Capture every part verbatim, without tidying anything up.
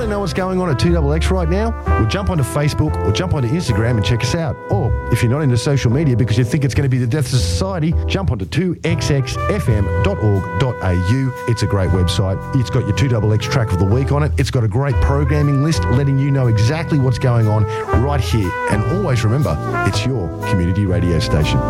to know what's going on at two X X right now? Well, jump onto Facebook or jump onto Instagram and check us out. Or if you're not into social media because you think it's going to be the death of society, jump onto two x x f m dot org dot a u. It's a great website. It's got your two X X track of the week on it. It's got a great programming list letting you know exactly what's going on right here. And always remember, it's your community radio station.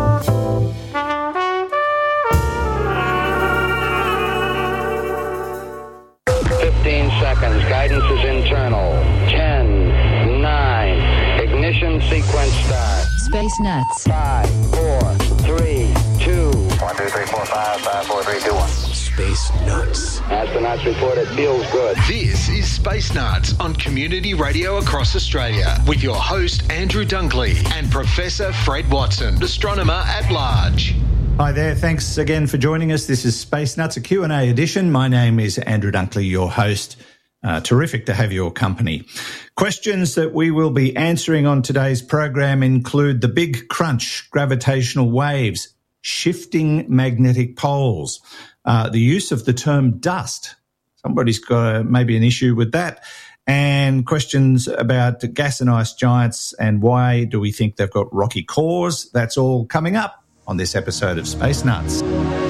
fifteen seconds. Guidance is internal. ten, nine. Ignition sequence start. Space Nuts. five, four, three, two. one, two, three, four, five, five, four, three, two, one. Space Nuts. Astronauts report it feels good. This is Space Nuts on Community Radio across Australia with your host Andrew Dunkley and Professor Fred Watson, astronomer at large. Hi there, thanks again for joining us. This is Space Nuts, a Q and A edition. My name is Andrew Dunkley, your host. Uh, terrific to have your company. Questions that we will be answering on today's program include the big crunch, gravitational waves, shifting magnetic poles, uh, the use of the term dust. Somebody's got a, maybe an issue with that. And questions about gas and ice giants and why do we think they've got rocky cores. That's all coming up on this episode of Space Nuts.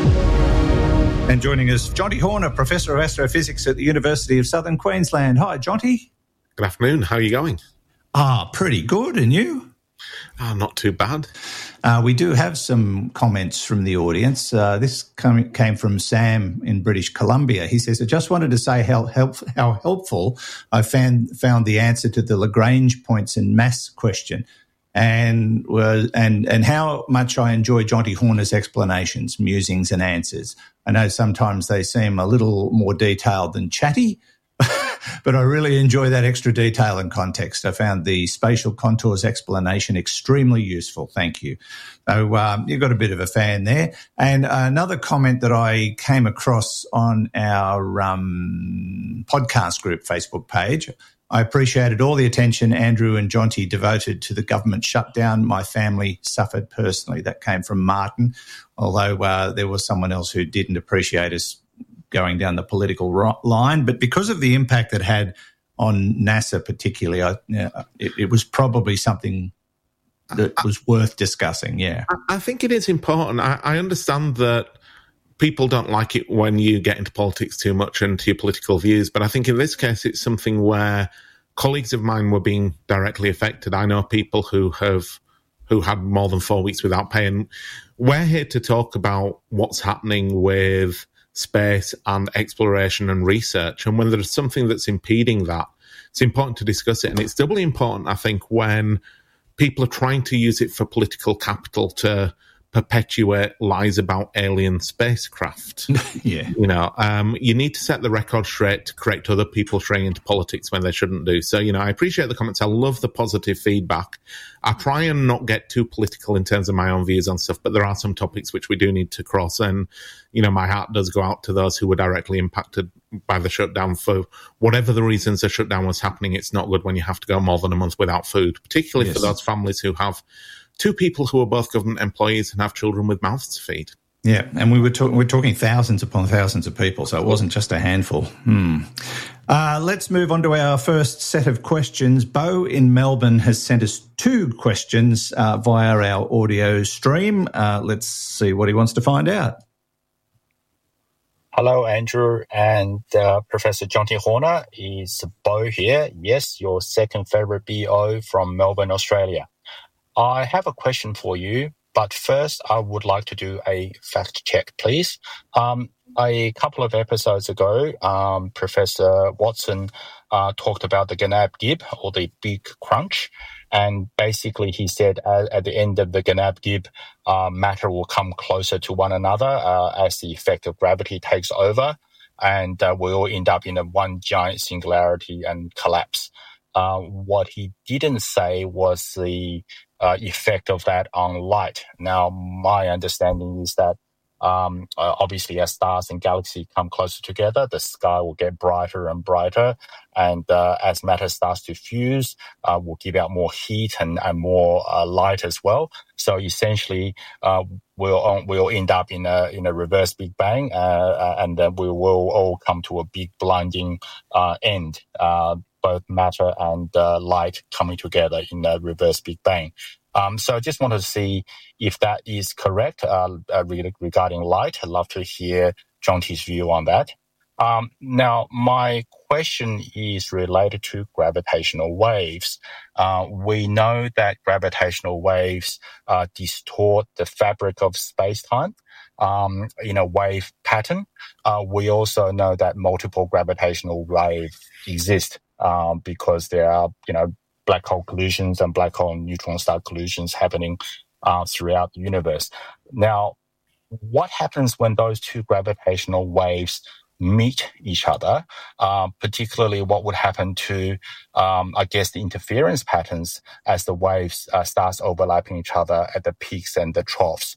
And joining us, Jonty Horner, Professor of Astrophysics at the University of Southern Queensland. Hi, Jonty. Good afternoon. How are you going? Ah, pretty good. And you? Ah, not too bad. Uh, we do have some comments from the audience. Uh, this com- came from Sam in British Columbia. He says, I just wanted to say how, help- how helpful I found, found the answer to the Lagrange points and mass question. And was and and how much I enjoy Jonty Horner's explanations, musings and answers. I know sometimes they seem a little more detailed than chatty, but I really enjoy that extra detail and context. I found the spatial contours explanation extremely useful. Thank you. So um, you've got a bit of a fan there. And another comment that I came across on our um, podcast group Facebook page, I appreciated all the attention Andrew and Jonty devoted to the government shutdown. My family suffered personally. That came from Martin, although uh, there was someone else who didn't appreciate us going down the political ro- line. But because of the impact it had on NASA particularly, I, uh, it, it was probably something that was worth discussing, yeah. I think it is important. I, I understand that people don't like it when you get into politics too much and to your political views. But I think in this case, it's something where colleagues of mine were being directly affected. I know people who have, who had more than four weeks without pay. And we're here to talk about what's happening with space and exploration and research. And when there's something that's impeding that, it's important to discuss it. And it's doubly important, I think, when people are trying to use it for political capital to perpetuate lies about alien spacecraft. Yeah. You know, um, you need to set the record straight to correct other people straying into politics when they shouldn't do. So, you know, I appreciate the comments. I love the positive feedback. I try and not get too political in terms of my own views on stuff, but there are some topics which we do need to cross. And, you know, my heart does go out to those who were directly impacted by the shutdown for whatever the reasons the shutdown was happening. It's not good when you have to go more than a month without food, particularly yes. for those families who have two people who are both government employees and have children with mouths to feed. Yeah, and we were, talk- we're talking thousands upon thousands of people, so it wasn't just a handful. Hmm. Uh, let's move on to our first set of questions. Bo in Melbourne has sent us two questions uh, via our audio stream. Uh, let's see what he wants to find out. Hello, Andrew and uh, Professor Jonty Horner. It's Bo here. Yes, your second favourite B O from Melbourne, Australia. I have a question for you, but first I would like to do a fact check, please. Um, a couple of episodes ago, um, Professor Watson uh, talked about the Gnab-Gib, or the Big Crunch, and basically he said uh, at the end of the Gnab-Gib, uh, matter will come closer to one another uh, as the effect of gravity takes over, and uh, we'll end up in a one giant singularity and collapse. Uh, what he didn't say was the uh, effect of that on light. Now, my understanding is that um, uh, obviously as stars and galaxies come closer together, the sky will get brighter and brighter. And uh, as matter starts to fuse, uh, will give out more heat and, and more uh, light as well. So essentially, uh, we'll we'll end up in a in a reverse Big Bang, uh, and then we will all come to a big blinding uh, end. Uh, both matter and uh, light coming together in a reverse Big Bang. Um, so I just wanted to see if that is correct uh, uh, regarding light. I'd love to hear Jonty's view on that. Um, now, my question is related to gravitational waves. Uh, we know that gravitational waves uh, distort the fabric of space-time um, in a wave pattern. Uh, we also know that multiple gravitational waves exist um, because there are, you know, black hole collisions and black hole neutron star collisions happening uh, throughout the universe. Now, what happens when those two gravitational waves meet each other, uh, particularly what would happen to, um, I guess, the interference patterns as the waves uh, starts overlapping each other at the peaks and the troughs?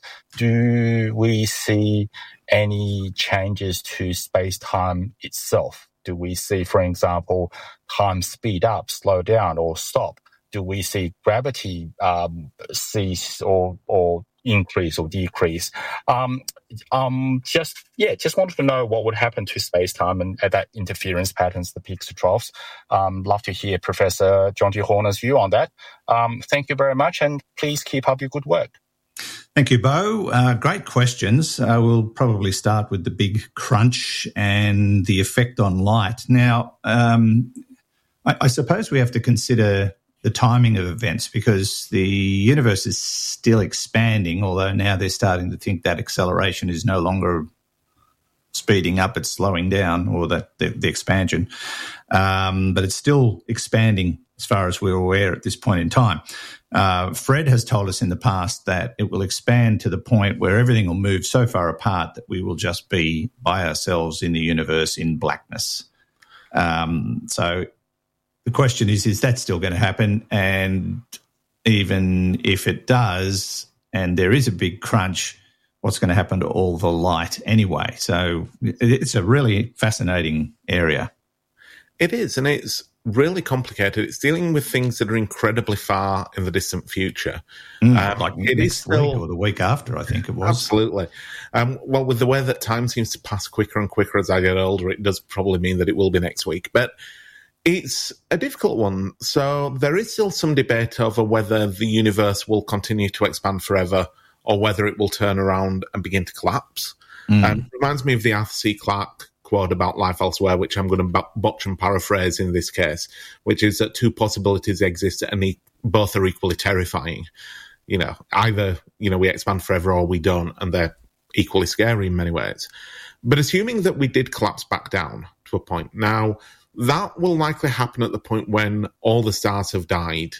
Do we see any changes to space-time itself? Do we see, for example, time speed up, slow down, or stop? Do we see gravity um, cease or or increase or decrease? Um, um, just yeah, just wanted to know what would happen to space-time and uh, that interference patterns, the peaks to troughs. Um, love to hear Professor Jonty Horner's view on that. Um, thank you very much, and please keep up your good work. Thank you, Bo. Uh, great questions. Uh, we'll probably start with the big crunch and the effect on light. Now, um, I, I suppose we have to consider the timing of events because the universe is still expanding, although now they're starting to think that acceleration is no longer speeding up, it's slowing down, or that the, the expansion. Um, but it's still expanding as far as we're aware at this point in time. Uh, Fred has told us in the past that it will expand to the point where everything will move so far apart that we will just be by ourselves in the universe in blackness. Um, so the question is, is that still going to happen? And even if it does, and there is a big crunch, what's going to happen to all the light anyway? So it's a really fascinating area. It is, and it's really complicated. It's dealing with things that are incredibly far in the distant future. Mm, um, like it next is still, week or the week after, I think it was. Absolutely. Um, well, with the way that time seems to pass quicker and quicker as I get older, it does probably mean that it will be next week. But it's a difficult one. So there is still some debate over whether the universe will continue to expand forever or whether it will turn around and begin to collapse. Mm. Um, it reminds me of the Arthur C. Clarke quote about life elsewhere, which I'm going to botch and paraphrase in this case, which is that two possibilities exist and e- both are equally terrifying. You know, either, you know, we expand forever or we don't, and they're equally scary in many ways. But assuming that we did collapse back down to a point, now that will likely happen at the point when all the stars have died,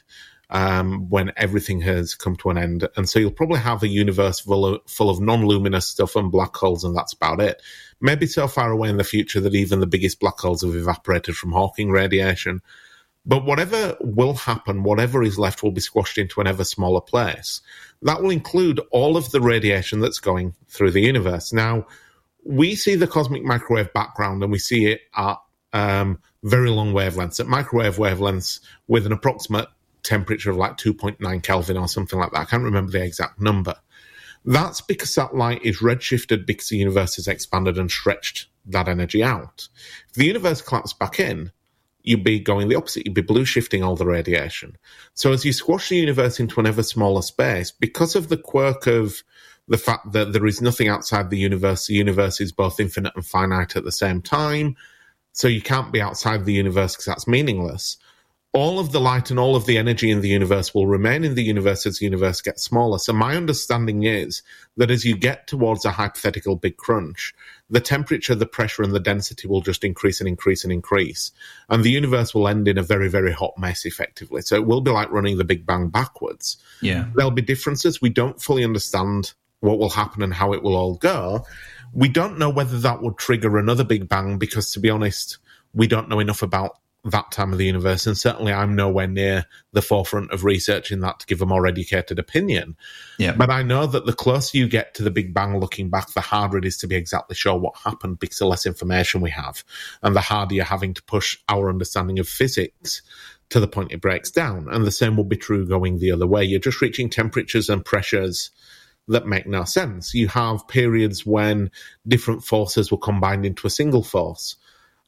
um, when everything has come to an end. And so you'll probably have a universe full of, full of non-luminous stuff and black holes, and that's about it. Maybe so far away in the future that even the biggest black holes have evaporated from Hawking radiation. But whatever will happen, whatever is left will be squashed into an ever smaller place. That will include all of the radiation that's going through the universe. Now, we see the cosmic microwave background and we see it at um, very long wavelengths, at microwave wavelengths with an approximate temperature of like two point nine Kelvin or something like that. I can't remember the exact number. That's because that light is redshifted because the universe has expanded and stretched that energy out. If the universe collapsed back in, you'd be going the opposite. You'd be blue shifting all the radiation. So as you squash the universe into an ever smaller space, because of the quirk of the fact that there is nothing outside the universe, the universe is both infinite and finite at the same time, so you can't be outside the universe because that's meaningless. All of the light and all of the energy in the universe will remain in the universe as the universe gets smaller. So my understanding is that as you get towards a hypothetical big crunch, the temperature, the pressure, and the density will just increase and increase and increase. And the universe will end in a very, very hot mess, effectively. So it will be like running the Big Bang backwards. Yeah. There'll be differences. We don't fully understand what will happen and how it will all go. We don't know whether that would trigger another Big Bang because, to be honest, we don't know enough about that time of the universe, and certainly I'm nowhere near the forefront of researching that to give a more educated opinion. Yeah. But I know that the closer you get to the Big Bang looking back, the harder it is to be exactly sure what happened because the less information we have, and the harder you're having to push our understanding of physics to the point it breaks down. And the same will be true going the other way. You're just reaching temperatures and pressures that make no sense. You have periods when different forces were combined into a single force.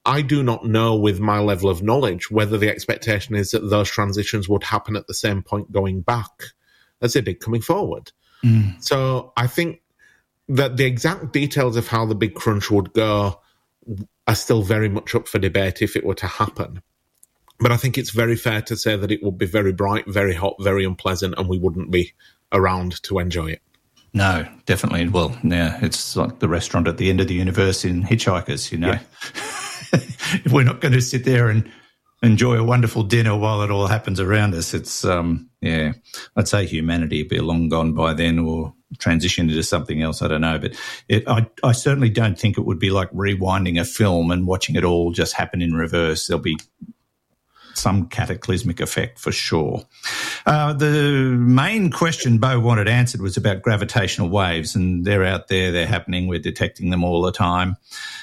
I do not know with my level of knowledge whether the expectation is that those transitions would happen at the same point going back as they did coming forward. Mm. So I think that the exact details of how the big crunch would go are still very much up for debate if it were to happen. But I think it's very fair to say that it would be very bright, very hot, very unpleasant, and we wouldn't be around to enjoy it. No, definitely. Well, yeah, it's like the restaurant at the end of the universe in Hitchhikers, you know. Yeah. We're not going to sit there and enjoy a wonderful dinner while it all happens around us. It's, um, yeah, I'd say humanity would be long gone by then, or transition into something else. I don't know. But it, I, I certainly don't think it would be like rewinding a film and watching it all just happen in reverse. There'll be some cataclysmic effect for sure. Uh, the main question Bo wanted answered was about gravitational waves, and they're out there, they're happening, we're detecting them all the time.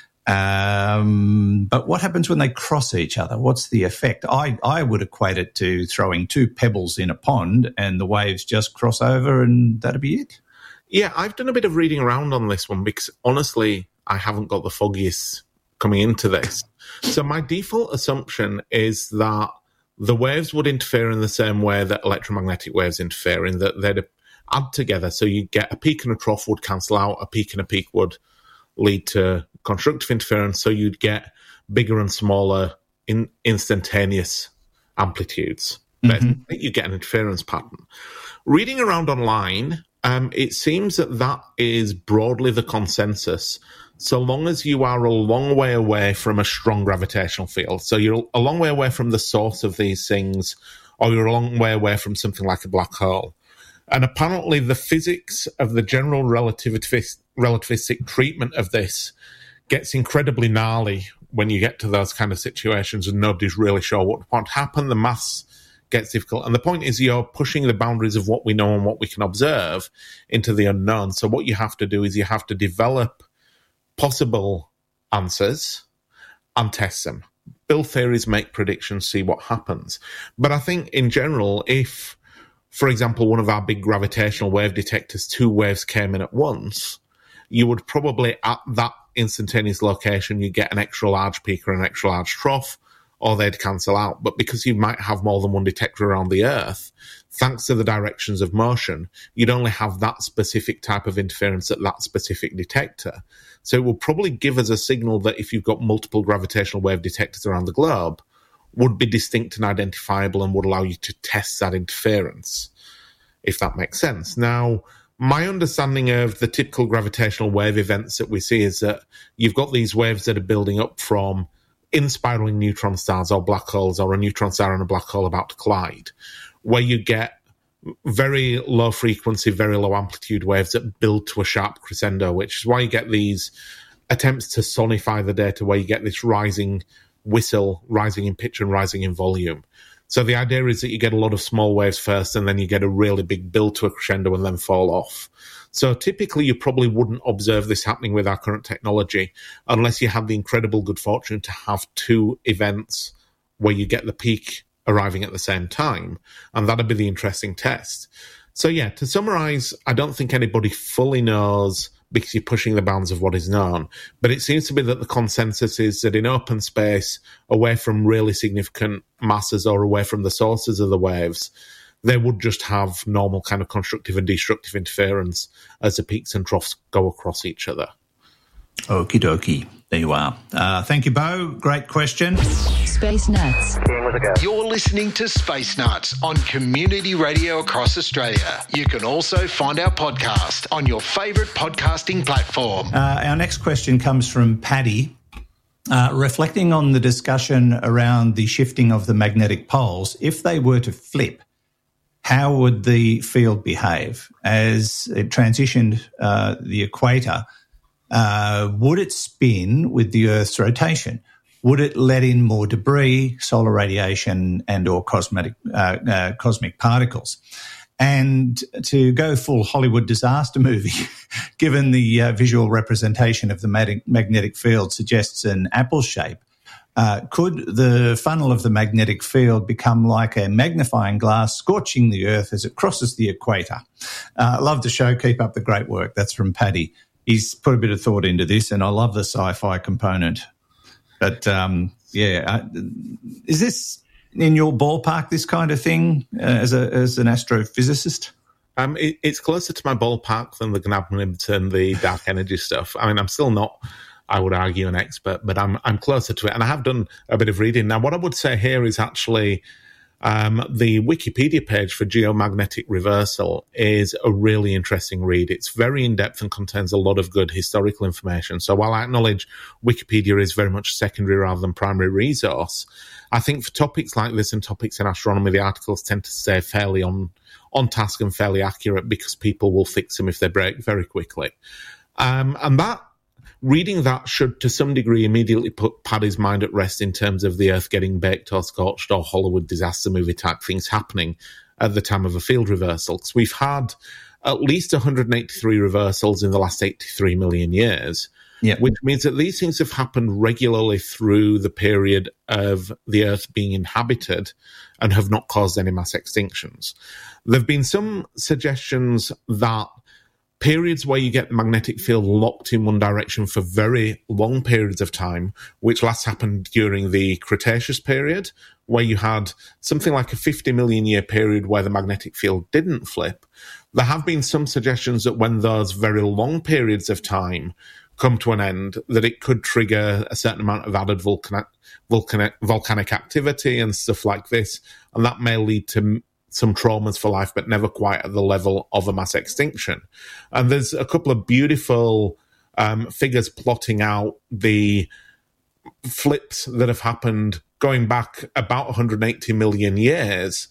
Um, but what happens when they cross each other? What's the effect? I, I would equate it to throwing two pebbles in a pond and the waves just cross over and that'd be it. Yeah, I've done a bit of reading around on this one because honestly, I haven't got the foggiest coming into this. So my default assumption is that the waves would interfere in the same way that electromagnetic waves interfere, in that they'd add together. So you get a peak and a trough would cancel out, a peak and a peak would lead to constructive interference, so you'd get bigger and smaller in instantaneous amplitudes. Mm-hmm. But you get an interference pattern. Reading around online, um, it seems that that is broadly the consensus, so long as you are a long way away from a strong gravitational field. So you're a long way away from the source of these things, or you're a long way away from something like a black hole. And apparently the physics of the general relativistic, relativistic treatment of this gets incredibly gnarly when you get to those kind of situations and nobody's really sure what would happen. The maths gets difficult. And the point is you're pushing the boundaries of what we know and what we can observe into the unknown. So what you have to do is you have to develop possible answers and test them. Build theories, make predictions, see what happens. But I think in general, if, for example, one of our big gravitational wave detectors, two waves came in at once, you would probably at that instantaneous location, you get an extra large peak or an extra large trough, or they'd cancel out. But because you might have more than one detector around the Earth, thanks to the directions of motion, you'd only have that specific type of interference at that specific detector. So it will probably give us a signal that if you've got multiple gravitational wave detectors around the globe, would be distinct and identifiable and would allow you to test that interference, if that makes sense. Now, my understanding of the typical gravitational wave events that we see is that you've got these waves that are building up from in-spiraling neutron stars or black holes, or a neutron star and a black hole about to collide, where you get very low frequency, very low amplitude waves that build to a sharp crescendo, which is why you get these attempts to sonify the data where you get this rising whistle, rising in pitch and rising in volume. So the idea is that you get a lot of small waves first and then you get a really big build to a crescendo and then fall off. So typically you probably wouldn't observe this happening with our current technology unless you have the incredible good fortune to have two events where you get the peak arriving at the same time. And that'd be the interesting test. So yeah, to summarize, I don't think anybody fully knows because you're pushing the bounds of what is known. But it seems to be that the consensus is that in open space, away from really significant masses or away from the sources of the waves, they would just have normal kind of constructive and destructive interference as the peaks and troughs go across each other. Okie dokie. There you are. Uh, thank you, Bo. Great question. Space Nuts. You're listening to Space Nuts on Community Radio across Australia. You can also find our podcast on your favourite podcasting platform. Uh, our next question comes from Paddy. Uh, reflecting on the discussion around the shifting of the magnetic poles, if they were to flip, how would the field behave as it transitioned uh, the equator? Uh, would it spin with the Earth's rotation? Would it let in more debris, solar radiation, and or cosmetic, uh, uh, cosmic particles? And to go full Hollywood disaster movie, given the uh, visual representation of the mag- magnetic field suggests an apple shape, uh, could the funnel of the magnetic field become like a magnifying glass scorching the Earth as it crosses the equator? Uh, love the show. Keep up the great work. That's from Paddy. He's put a bit of thought into this, and I love the sci-fi component. But um, yeah, uh, is this in your ballpark? This kind of thing uh, as a as an astrophysicist? Um, it, it's closer to my ballpark than the Gnabnibs and the dark energy stuff. I mean, I'm still not, I would argue, an expert, but I'm I'm closer to it, and I have done a bit of reading. Now, what I would say here is actually um, the Wikipedia page for geomagnetic reversal is a really interesting read. It's very in-depth and contains a lot of good historical information. So while I acknowledge Wikipedia is very much secondary rather than primary resource, I think for topics like this and topics in astronomy, the articles tend to stay fairly on, on task and fairly accurate because people will fix them if they break very quickly. Um, and that Reading that should, to some degree, immediately put Paddy's mind at rest in terms of the Earth getting baked or scorched or Hollywood disaster movie type things happening at the time of a field reversal. Because we've had at least one hundred eighty-three reversals in the last eighty-three million years, yeah. which means that these things have happened regularly through the period of the Earth being inhabited and have not caused any mass extinctions. There have been some suggestions that periods where you get the magnetic field locked in one direction for very long periods of time, which last happened during the Cretaceous period, where you had something like a fifty million year period where the magnetic field didn't flip. There have been some suggestions that when those very long periods of time come to an end, that it could trigger a certain amount of added volcanic, volcanic, volcanic activity and stuff like this, and that may lead to some traumas for life, but never quite at the level of a mass extinction. And there's a couple of beautiful um, figures plotting out the flips that have happened going back about one hundred eighty million years,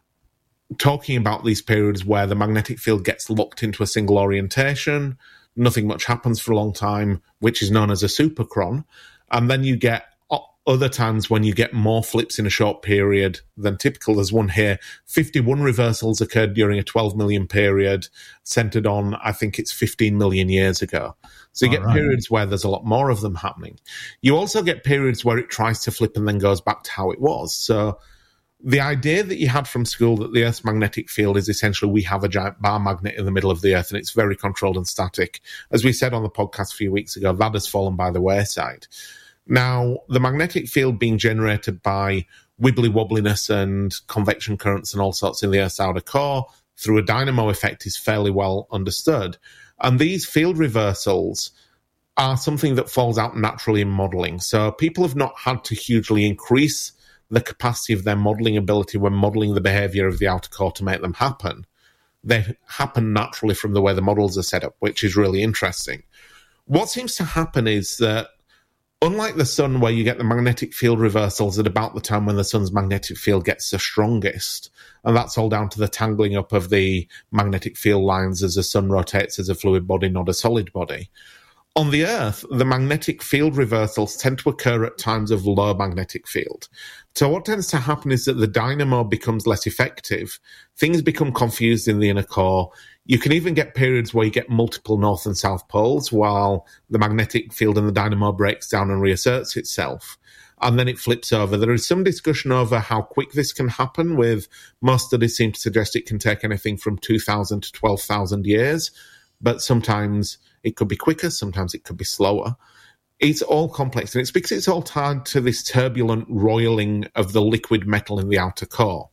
talking about these periods where the magnetic field gets locked into a single orientation, nothing much happens for a long time, which is known as a superchron. And then you get other times when you get more flips in a short period than typical. There's one here. fifty-one reversals occurred during a twelve million period, centered on, I think it's fifteen million years ago. So you All get right. periods where there's a lot more of them happening. You also get periods where it tries to flip and then goes back to how it was. So the idea that you had from school that the Earth's magnetic field is essentially we have a giant bar magnet in the middle of the Earth and it's very controlled and static. As we said on the podcast a few weeks ago, that has fallen by the wayside. Now, the magnetic field being generated by wibbly wobbliness and convection currents and all sorts in the Earth's outer core through a dynamo effect is fairly well understood. And these field reversals are something that falls out naturally in modelling. So people have not had to hugely increase the capacity of their modelling ability when modelling the behaviour of the outer core to make them happen. They happen naturally from the way the models are set up, which is really interesting. What seems to happen is that unlike the sun, where you get the magnetic field reversals at about the time when the sun's magnetic field gets the strongest, and that's all down to the tangling up of the magnetic field lines as the sun rotates as a fluid body, not a solid body. On the Earth, the magnetic field reversals tend to occur at times of low magnetic field. So what tends to happen is that the dynamo becomes less effective, things become confused in the inner core. You can even get periods where you get multiple north and south poles while the magnetic field in the dynamo breaks down and reasserts itself. And then it flips over. There is some discussion over how quick this can happen, with most studies seem to suggest it can take anything from two thousand to twelve thousand years, but sometimes it could be quicker, sometimes it could be slower. It's all complex, and it's because it's all tied to this turbulent roiling of the liquid metal in the outer core.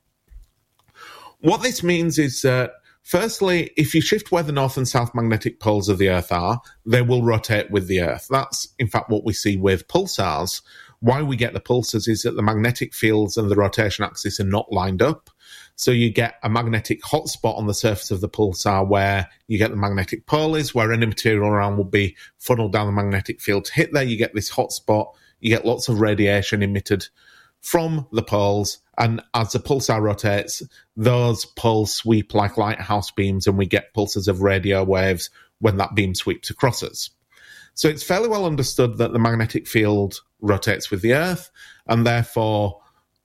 What this means is that firstly, if you shift where the north and south magnetic poles of the Earth are, they will rotate with the Earth. That's, in fact, what we see with pulsars. Why we get the pulsars is that the magnetic fields and the rotation axis are not lined up. So you get a magnetic hotspot on the surface of the pulsar where you get the magnetic pole is, where any material around will be funneled down the magnetic field to hit there. You get this hotspot. You get lots of radiation emitted from the poles, and as the pulsar rotates, those poles sweep like lighthouse beams, and we get pulses of radio waves when that beam sweeps across us. So it's fairly well understood that the magnetic field rotates with the Earth, and therefore,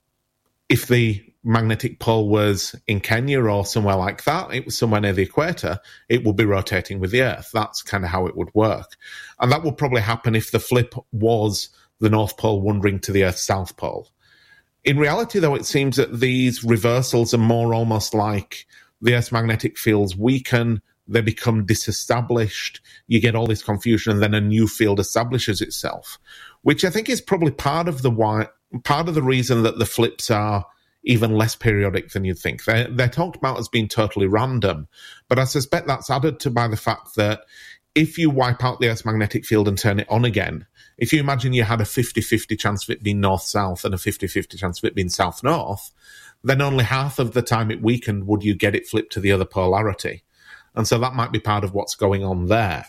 if the magnetic pole was in Kenya or somewhere like that, it was somewhere near the equator, it would be rotating with the Earth. That's kind of how it would work. And that would probably happen if the flip was the North Pole wandering to the Earth's South Pole. In reality, though, it seems that these reversals are more almost like the Earth's magnetic fields weaken, they become disestablished, you get all this confusion, and then a new field establishes itself, which I think is probably part of the why, part of the reason that the flips are even less periodic than you'd think. They're, they're talked about as being totally random, but I suspect that's added to by the fact that if you wipe out the Earth's magnetic field and turn it on again, if you imagine you had a fifty-fifty chance of it being north-south and a fifty-fifty chance of it being south-north, then only half of the time it weakened would you get it flipped to the other polarity. And so that might be part of what's going on there.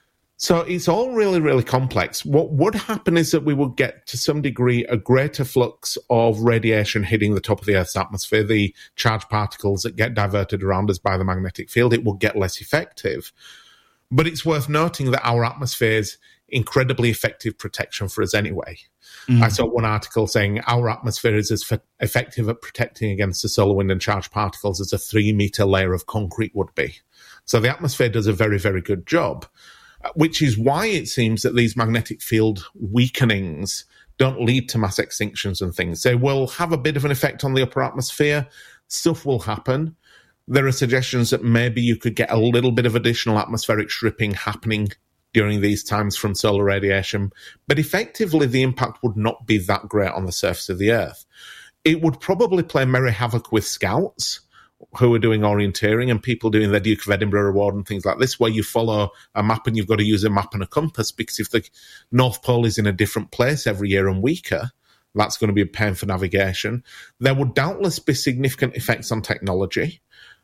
So it's all really, really complex. What would happen is that we would get, to some degree, a greater flux of radiation hitting the top of the Earth's atmosphere, the charged particles that get diverted around us by the magnetic field. It would get less effective. But it's worth noting that our atmosphere is incredibly effective protection for us anyway. Mm. I saw one article saying our atmosphere is as f- effective at protecting against the solar wind and charged particles as a three-metre layer of concrete would be. So the atmosphere does a very, very good job, which is why it seems that these magnetic field weakenings don't lead to mass extinctions and things. They will have a bit of an effect on the upper atmosphere. Stuff will happen. There are suggestions that maybe you could get a little bit of additional atmospheric stripping happening during these times from solar radiation, but effectively the impact would not be that great on the surface of the Earth. It would probably play merry havoc with scouts who are doing orienteering and people doing the Duke of Edinburgh Award and things like this, where you follow a map and you've got to use a map and a compass, because if the North Pole is in a different place every year and weaker, that's going to be a pain for navigation. There would doubtless be significant effects on technology.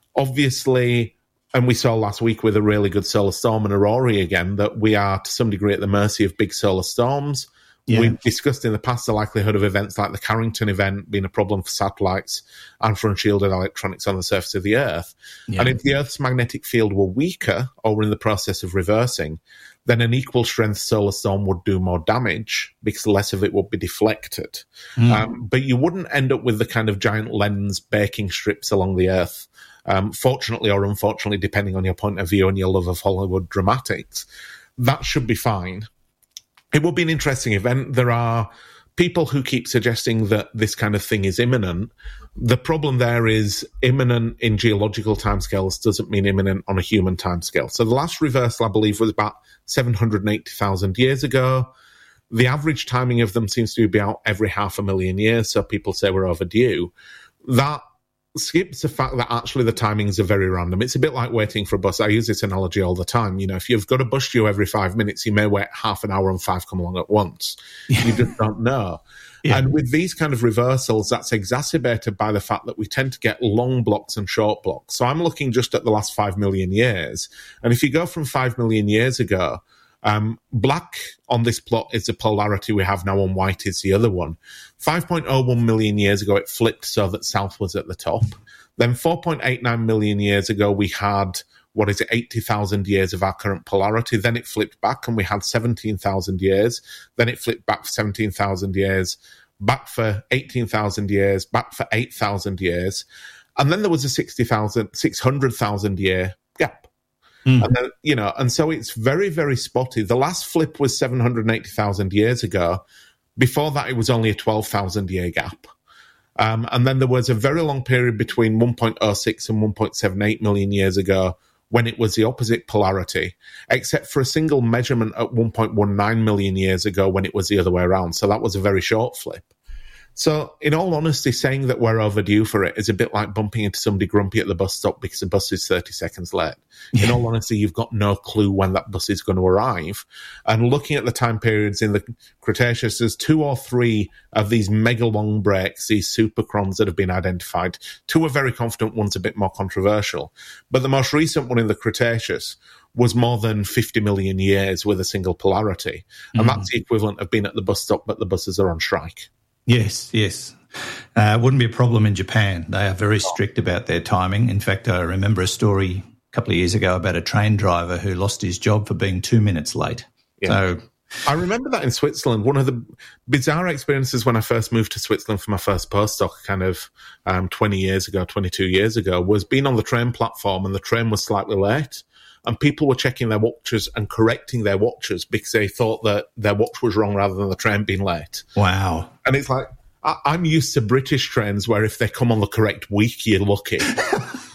Obviously, and we saw last week with a really good solar storm and Aurora again, that we are to some degree at the mercy of big solar storms. Yeah. We've discussed in the past the likelihood of events like the Carrington event being a problem for satellites and for unshielded electronics on the surface of the Earth. Yeah. And if the Earth's magnetic field were weaker or were in the process of reversing, then an equal strength solar storm would do more damage because less of it would be deflected. Mm. Um, but you wouldn't end up with the kind of giant lens baking strips along the Earth. Um, fortunately or unfortunately, depending on your point of view and your love of Hollywood dramatics, that should be fine. It will be an interesting event. There are people who keep suggesting that this kind of thing is imminent. The problem there is imminent in geological timescales doesn't mean imminent on a human timescale. So the last reversal, I believe, was about seven hundred eighty thousand years ago. The average timing of them seems to be about every half a million years, so people say we're overdue. That skips the fact that actually the timings are very random. It's a bit like waiting for a bus. I use this analogy all the time. You know, if you've got a bus due every five minutes, you may wait half an hour and five come along at once. Yeah. You just don't know. Yeah. And with these kind of reversals, that's exacerbated by the fact that we tend to get long blocks and short blocks. So I'm looking just at the last five million years. And if you go from five million years ago, Um, black on this plot is the polarity we have now, and white is the other one. five point oh one million years ago, it flipped so that south was at the top. Then four point eight nine million years ago, we had, what is it, eighty thousand years of our current polarity. Then it flipped back and we had seventeen thousand years. Then it flipped back for seventeen thousand years, back for eighteen thousand years, back for eight thousand years. And then there was a sixty thousand, six hundred thousand year gap. Mm. And then, you know, and so it's very, very spotty. The last flip was seven hundred eighty thousand years ago. Before that, it was only a twelve thousand year gap. Um, and then there was a very long period between one point oh six and one point seven eight million years ago when it was the opposite polarity, except for a single measurement at one point one nine million years ago when it was the other way around. So that was a very short flip. So, in all honesty, saying that we're overdue for it is a bit like bumping into somebody grumpy at the bus stop because the bus is thirty seconds late. Yeah. In all honesty, you've got no clue when that bus is going to arrive. And looking at the time periods in the Cretaceous, there's two or three of these mega long breaks, these supercrons that have been identified. Two are very confident, one's a bit more controversial. But the most recent one in the Cretaceous was more than fifty million years with a single polarity. And mm. that's the equivalent of being at the bus stop, but the buses are on strike. Yes, yes. Uh, wouldn't be a problem in Japan. They are very strict about their timing. In fact, I remember a story a couple of years ago about a train driver who lost his job for being two minutes late. Yeah. So I remember that in Switzerland. One of the bizarre experiences when I first moved to Switzerland for my first postdoc kind of um, twenty years ago, twenty-two years ago, was being on the train platform and the train was slightly late. And people were checking their watches and correcting their watches because they thought that their watch was wrong rather than the train being late. Wow. And it's like, I- I'm used to British trains where if they come on the correct week, you're lucky.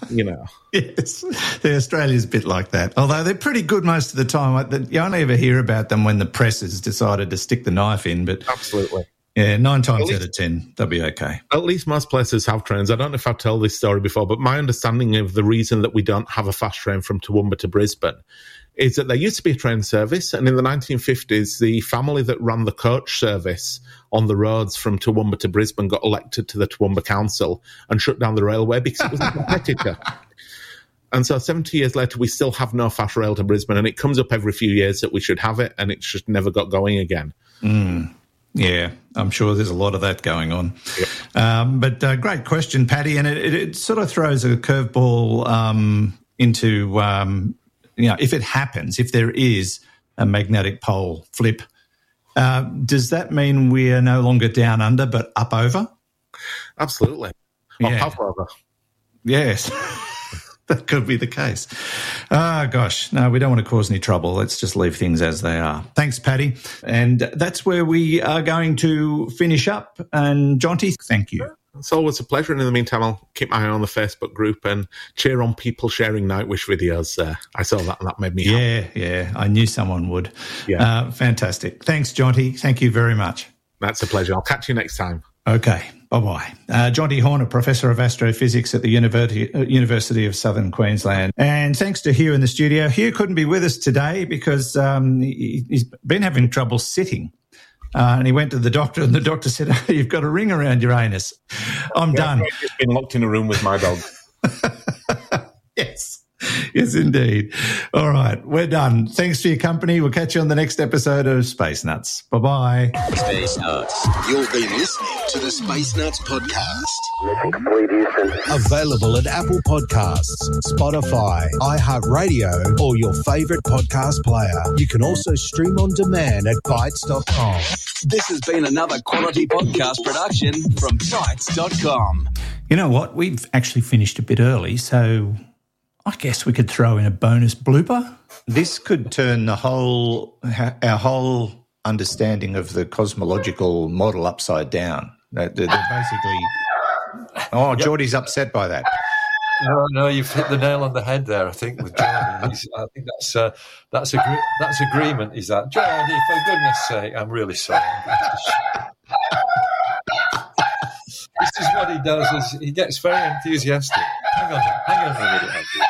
you know. Yes, the Australia's a bit like that. Although they're pretty good most of the time. You only ever hear about them when the press has decided to stick the knife in. But absolutely. Yeah, nine times out of ten, they'll be okay. At least most places have trains. I don't know if I've told this story before, but my understanding of the reason that we don't have a fast train from Toowoomba to Brisbane is that there used to be a train service, and in the nineteen fifties, the family that ran the coach service on the roads from Toowoomba to Brisbane got elected to the Toowoomba Council and shut down the railway because it was a competitor. And so seventy years later, we still have no fast rail to Brisbane, and it comes up every few years that we should have it, and it's just never got going again. Mm. Yeah, I'm sure there's a lot of that going on. Yep. Um, but uh, great question, Paddy, and it, it, it sort of throws a curveball um, into, um, you know, if it happens, if there is a magnetic pole flip, uh, does that mean we are no longer down under but up over? Absolutely. Or yeah. up over. Yes. That could be the case. Ah, oh, gosh. No, we don't want to cause any trouble. Let's just leave things as they are. Thanks, Paddy. And that's where we are going to finish up. And, Jonty, thank you. It's always a pleasure. And in the meantime, I'll keep my eye on the Facebook group and cheer on people sharing Nightwish videos. Uh, I saw that and that made me happy. Yeah, yeah. I knew someone would. Yeah. Uh, fantastic. Thanks, Jonty. Thank you very much. That's a pleasure. I'll catch you next time. Okay. Bye-bye. Uh, Jonty Horner, Professor of Astrophysics at the University, uh, University of Southern Queensland. And thanks to Hugh in the studio. Hugh couldn't be with us today because um, he, he's been having trouble sitting. Uh, and he went to the doctor, and the doctor said, oh, you've got a ring around your anus. I'm yeah, done. I've just been locked in a room with my dog. Yes. Yes, indeed. All right, we're done. Thanks for your company. We'll catch you on the next episode of Space Nuts. Bye-bye. Space Nuts. You've been listening to the Space Nuts podcast. Mission complete, Houston. Available at Apple Podcasts, Spotify, iHeartRadio, or your favourite podcast player. You can also stream on demand at bytes dot com. This has been another quality podcast production from bytes dot com. You know what? We've actually finished a bit early, so I guess we could throw in a bonus blooper. This could turn the whole our whole understanding of the cosmological model upside down. They're, they're basically. Oh, yep. Geordie's upset by that. No, no, you've hit the nail on the head there. I think with Geordie, He's, I think that's uh, that's agree- that's agreement. Is that Geordie? For goodness' sake, I'm really sorry. This is what he does: is he gets very enthusiastic. Hang on, hang on a minute, Andrew.